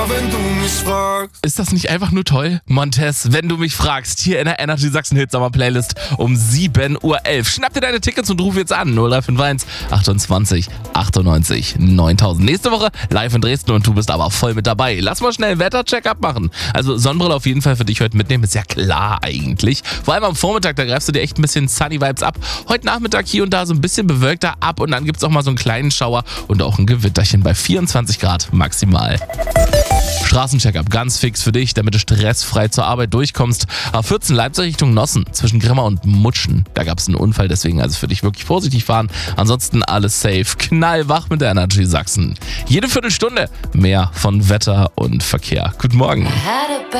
wenn du mich fragst. Ist das nicht einfach nur toll? Montez, wenn du mich fragst, hier in der Energy Sachsen Hit Sommer Playlist um 7:11 Uhr. Schnapp dir deine Tickets und ruf jetzt an 0351 28 98 9000. Nächste Woche live in Dresden und du bist aber voll mit dabei. Lass mal schnell einen Wetter-Check-up machen. Also Sonnenbrille auf jeden Fall für dich heute mitnehmen, ist ja klar eigentlich. Vor allem am Vormittag, da greifst du dir echt ein bisschen Sunny Vibes ab. Heute Nachmittag hier und da so ein bisschen bewölkter ab und dann gibt's auch mal so einen kleinen Schauer und auch ein Gewitterchen bei 24 Grad maximal. Straßencheckup ganz fix für dich, damit du stressfrei zur Arbeit durchkommst. A14 Leipzig Richtung Nossen zwischen Grimma und Mutschen. Da gab es einen Unfall, deswegen also für dich wirklich vorsichtig fahren. Ansonsten alles safe, knallwach mit der Energy Sachsen. Jede Viertelstunde mehr von Wetter und Verkehr. Guten Morgen.